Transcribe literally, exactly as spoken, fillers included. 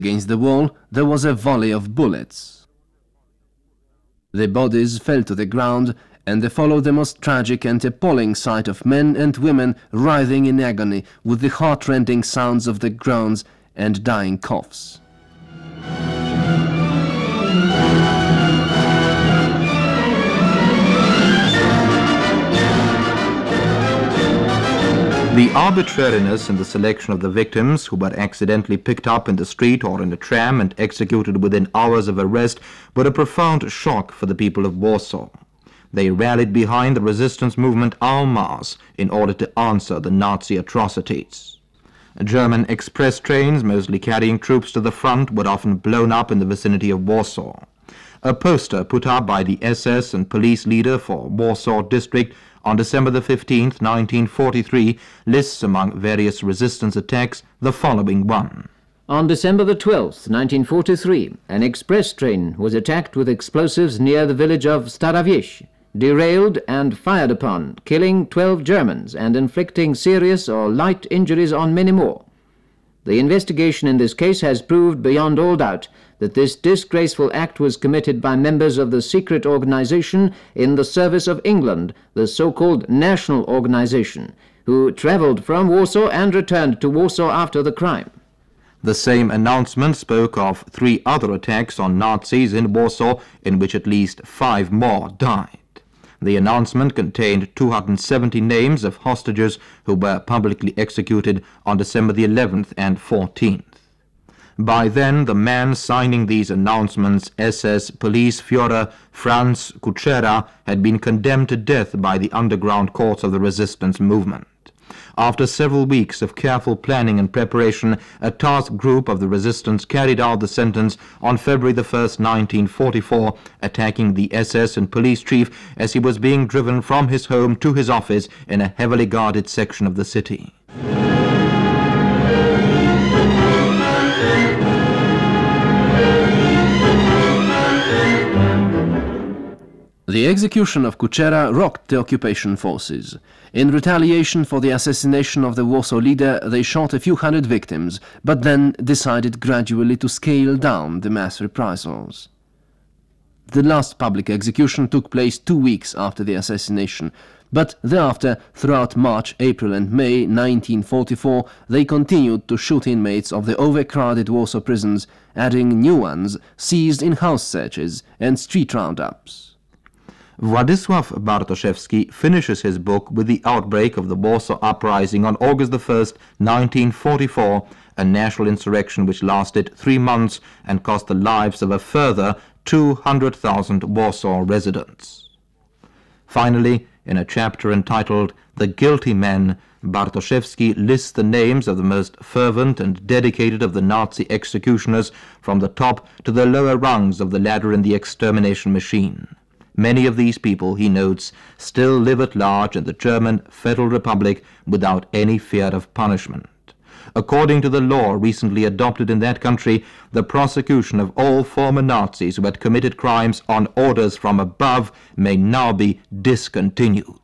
Against the wall there was a volley of bullets. The bodies fell to the ground, and they followed the most tragic and appalling sight of men and women writhing in agony with the heart-rending sounds of the groans and dying coughs. The arbitrariness in the selection of the victims, who were accidentally picked up in the street or in a tram and executed within hours of arrest, were a profound shock for the people of Warsaw. They rallied behind the resistance movement en masse in order to answer the Nazi atrocities. German express trains, mostly carrying troops to the front, were often blown up in the vicinity of Warsaw. A poster put up by the S S and police leader for Warsaw District on December the fifteenth, nineteen forty-three, lists among various resistance attacks the following one. On December the twelfth, nineteen forty-three, an express train was attacked with explosives near the village of Starawieś, derailed and fired upon, killing twelve Germans and inflicting serious or light injuries on many more. The investigation in this case has proved beyond all doubt that this disgraceful act was committed by members of the secret organization in the service of England, the so-called National Organization, who traveled from Warsaw and returned to Warsaw after the crime. The same announcement spoke of three other attacks on Nazis in Warsaw, in which at least five more died. The announcement contained two hundred seventy names of hostages who were publicly executed on December the eleventh and fourteenth. By then, the man signing these announcements, S S Police Führer Franz Kuchera, had been condemned to death by the underground courts of the resistance movement. After several weeks of careful planning and preparation, a task group of the resistance carried out the sentence on February the first, nineteen forty-four, attacking the S S and police chief as he was being driven from his home to his office in a heavily guarded section of the city. The execution of Kuchera rocked the occupation forces. In retaliation for the assassination of the Warsaw leader, they shot a few hundred victims, but then decided gradually to scale down the mass reprisals. The last public execution took place two weeks after the assassination, but thereafter, throughout March, April and May nineteen forty-four, they continued to shoot inmates of the overcrowded Warsaw prisons, adding new ones seized in house searches and street roundups. Władysław Bartoszewski finishes his book with the outbreak of the Warsaw Uprising on August the first, nineteen forty-four, a national insurrection which lasted three months and cost the lives of a further two hundred thousand Warsaw residents. Finally, in a chapter entitled The Guilty Men, Bartoszewski lists the names of the most fervent and dedicated of the Nazi executioners from the top to the lower rungs of the ladder in the extermination machine. Many of these people, he notes, still live at large in the German Federal Republic without any fear of punishment. According to the law recently adopted in that country, the prosecution of all former Nazis who had committed crimes on orders from above may now be discontinued.